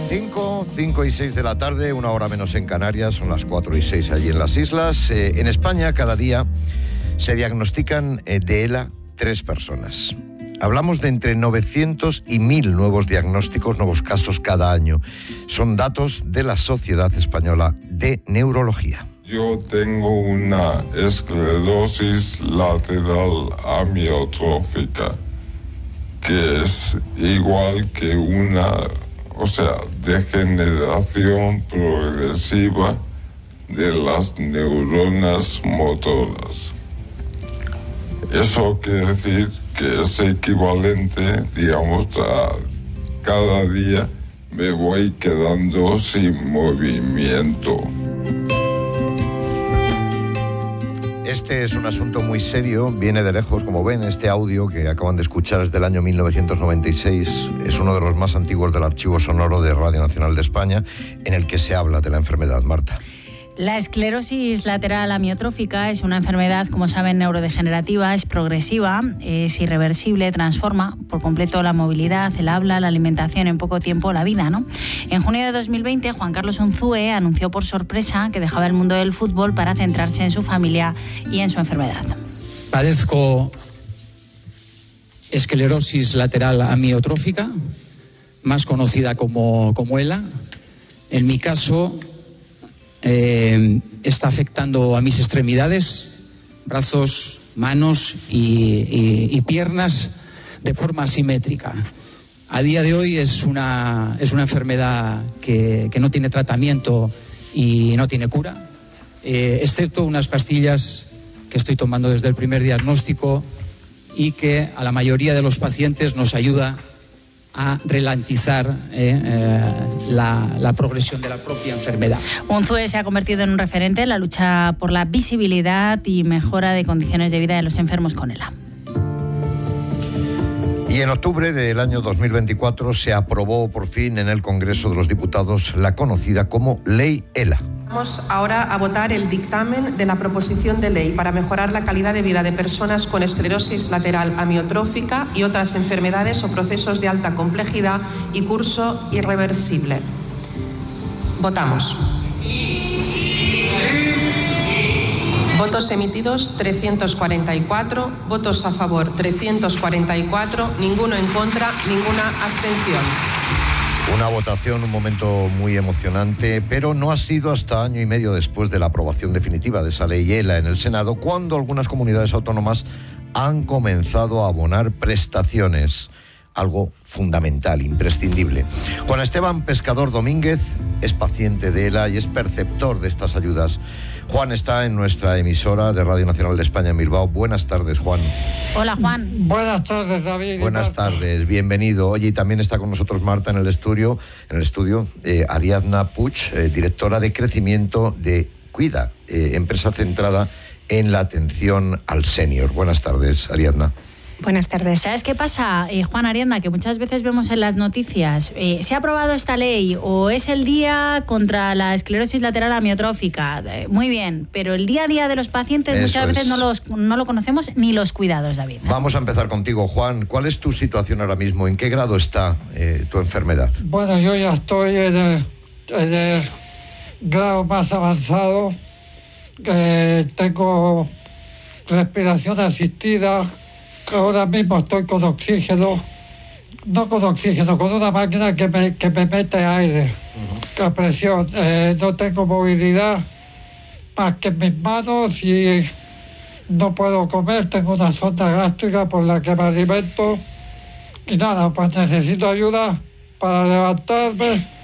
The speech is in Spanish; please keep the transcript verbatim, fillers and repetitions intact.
cinco, cinco y seis de la tarde, una hora menos en Canarias, son las cuatro y seis allí en las islas. Eh, en España, cada día se diagnostican eh, de ELA tres personas. Hablamos de entre novecientos y mil nuevos diagnósticos, nuevos casos cada año. Son datos de la Sociedad Española de Neurología. Yo tengo una esclerosis lateral amiotrófica, que es igual que una, o sea, degeneración progresiva de las neuronas motoras. Eso quiere decir que es equivalente, digamos, a cada día me voy quedando sin movimiento. Este es un asunto muy serio, viene de lejos, como ven, este audio que acaban de escuchar es del año mil novecientos noventa y seis, es uno de los más antiguos del archivo sonoro de Radio Nacional de España, en el que se habla de la enfermedad. Marta. La esclerosis lateral amiotrófica es una enfermedad, como saben, neurodegenerativa, es progresiva, es irreversible, transforma por completo la movilidad, el habla, la alimentación, en poco tiempo la vida, ¿no? En junio de dos mil veinte, Juan Carlos Unzúe anunció por sorpresa que dejaba el mundo del fútbol para centrarse en su familia y en su enfermedad. Padezco esclerosis lateral amiotrófica, más conocida como, como ELA. En mi caso, Eh, está afectando a mis extremidades, brazos, manos y, y, y piernas de forma asimétrica. A día de hoy es una, es una enfermedad que, que no tiene tratamiento y no tiene cura, eh, excepto unas pastillas que estoy tomando desde el primer diagnóstico y que a la mayoría de los pacientes nos ayuda a ralentizar eh, eh, la, la progresión de la propia enfermedad. Unzúe se ha convertido en un referente en la lucha por la visibilidad y mejora de condiciones de vida de los enfermos con ELA. Y en octubre del año dos mil veinticuatro se aprobó por fin en el Congreso de los Diputados la conocida como Ley ELA. Vamos ahora a votar el dictamen de la proposición de ley para mejorar la calidad de vida de personas con esclerosis lateral amiotrófica y otras enfermedades o procesos de alta complejidad y curso irreversible. Votamos. Votos emitidos trescientos cuarenta y cuatro, votos a favor trescientos cuarenta y cuatro, ninguno en contra, ninguna abstención. Una votación, un momento muy emocionante, pero no ha sido hasta año y medio después de la aprobación definitiva de esa ley ELA en el Senado, cuando algunas comunidades autónomas han comenzado a abonar prestaciones, algo fundamental, imprescindible. Juan Esteban Pescador Domínguez es paciente de ELA y es perceptor de estas ayudas. Juan está en nuestra emisora de Radio Nacional de España en Bilbao. Buenas tardes, Juan. Hola, Juan. Buenas tardes, David. Buenas tardes, bienvenido. Oye, y también está con nosotros Marta en el estudio, en el estudio eh, Ariadna Puig, eh, directora de crecimiento de Cuida, eh, empresa centrada en la atención al senior. Buenas tardes, Ariadna. Buenas tardes. ¿Sabes qué pasa, eh, Juan, Ariadna? Que muchas veces vemos en las noticias, eh, se ha aprobado esta ley o es el día contra la esclerosis lateral amiotrófica. Eh, muy bien, pero el día a día de los pacientes Eso muchas veces es. no, los, no lo conocemos ni los cuidados, David, ¿no? Vamos a empezar contigo, Juan. ¿Cuál es tu situación ahora mismo? ¿En qué grado está eh, tu enfermedad? Bueno, yo ya estoy en el, en el grado más avanzado. Eh, tengo respiración asistida. Ahora mismo estoy con oxígeno, no con oxígeno, con una máquina que me, que me mete aire, uh-huh. a presión. Eh, no tengo movilidad más que en mis manos y no puedo comer. Tengo una sonda gástrica por la que me alimento y nada, pues necesito ayuda para levantarme